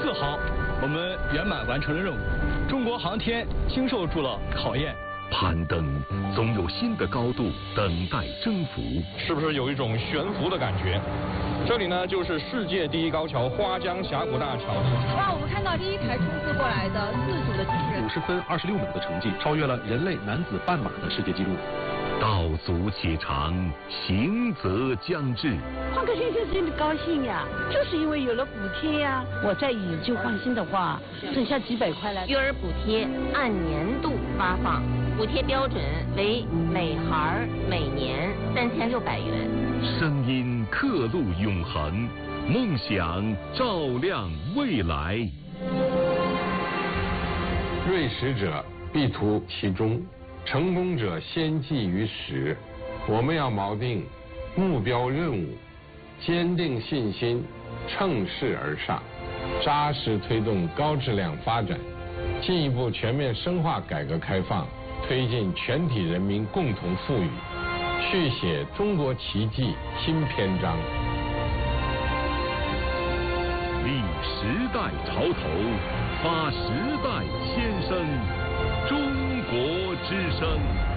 自豪，我们圆满完成了任务，中国航天经受住了考验。 攀登总有新的高度等待征服， 是不是有一种悬浮的感觉？这里呢，就是世界第一高桥花江峡谷大桥。 哇，我们看到第一台冲刺过来的自主的机器人 ，50分26秒的成绩，超越了人类男子半马的世界纪录。 道阻且长，行则将至。 换个先生真的高兴呀，就是因为有了补贴呀。我再以旧换新的话，剩下几百块了。 育儿补贴按年度发放，补贴标准为每孩每年3600元。 声音刻录永恒，梦想照亮未来。 锐识者必图其中，成功者先记于始。我们要锚定目标任务，坚定信心，乘势而上，扎实推动高质量发展，进一步全面深化改革开放，推进全体人民共同富裕，续写中国奇迹新篇章。 立时代潮头，发时代先声，中国之声。